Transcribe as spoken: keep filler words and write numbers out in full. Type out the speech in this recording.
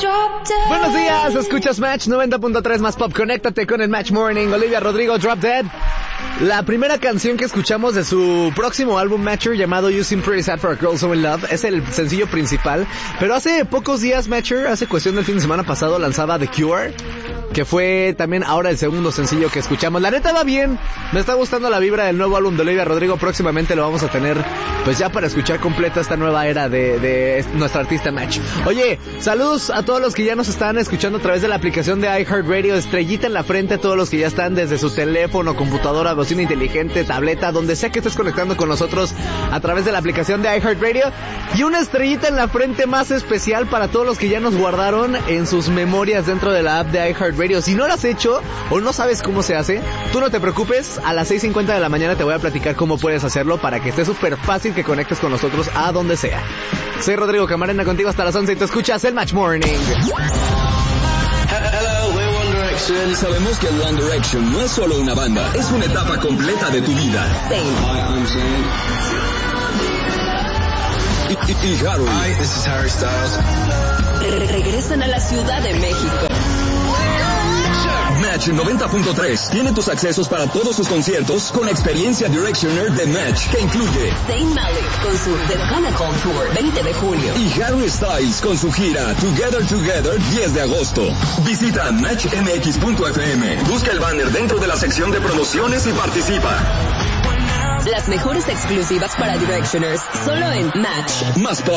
Buenos días, escuchas Match noventa punto tres más pop. Conéctate con el Match Morning. Olivia Rodrigo, Drop Dead. La primera canción que escuchamos de su próximo álbum Matcher, llamado You Seem Pretty Sad for a Girl So In Love, es el sencillo principal. Pero hace pocos días Matcher, hace cuestión del fin de semana pasado, lanzaba The Cure, que fue también ahora el segundo sencillo que escuchamos. La neta va bien, me está gustando la vibra del nuevo álbum de Olivia Rodrigo. Próximamente lo vamos a tener, pues ya para escuchar completa esta nueva era de, de nuestra artista Match. Oye, saludos a todos los que ya nos están escuchando a través de la aplicación de iHeartRadio. Estrellita en la frente a todos los que ya están desde su teléfono, computadora, bocina inteligente, tableta, donde sea que estés conectando con nosotros a través de la aplicación de iHeartRadio. Y una estrellita en la frente más especial para todos los que ya nos guardaron en sus memorias dentro de la app de iHeartRadio. Si no lo has hecho o no sabes cómo se hace, tú no te preocupes, a las seis cincuenta de la mañana te voy a platicar cómo puedes hacerlo para que esté súper fácil que conectes con nosotros a donde sea. Soy Rodrigo Camarena, contigo hasta las once y te escuchas el Match Morning. Sabemos que One Direction no es solo una banda, es una etapa completa de tu vida. Y, y, y Harry. Hi, this is Harry Styles. Re- regresan a la Ciudad de México. Match noventa punto tres tiene tus accesos para todos sus conciertos con experiencia Directioner de Match, que incluye Zayn Malik con su The Comic-Con Tour veinte de junio y Harry Styles con su gira Together Together diez de agosto. Visita match m x punto f m, busca el banner dentro de la sección de promociones y participa. Las mejores exclusivas para Directioners solo en Match. Más pop.